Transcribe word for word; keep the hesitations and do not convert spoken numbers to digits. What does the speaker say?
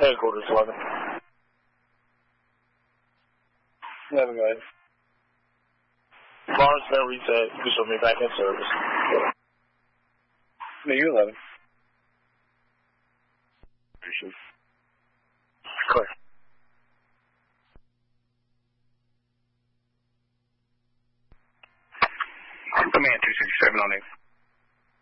Headquarters, eleven. eleven, go ahead. Mars now reset. You can show me back in service. No, you eleven. Clear. Command two sixty-seven on eight.